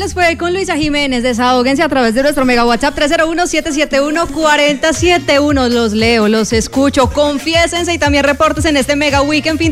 les fue con Luisa Jiménez? Desahóguense a través de nuestro mega WhatsApp 301-771-4071. Los leo, los escucho, confiésense y también reportes en este mega weekend fin de